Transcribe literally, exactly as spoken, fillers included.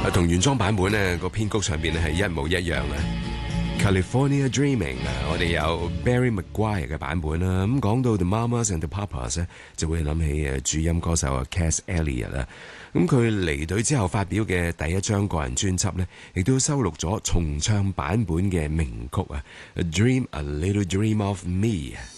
同原裝版本呢個編曲上邊咧係一模一樣嘅。California Dreaming 啊，我哋有 Barry Maguire 嘅版本啦。咁講到 The Mamas and the Papas 咧，就會諗起誒主音歌手啊 Cass Elliot 啦。咁佢離隊之後發表嘅第一張個人專輯咧，亦都收錄咗重唱版本嘅名曲啊，《A Dream A Little Dream of Me》。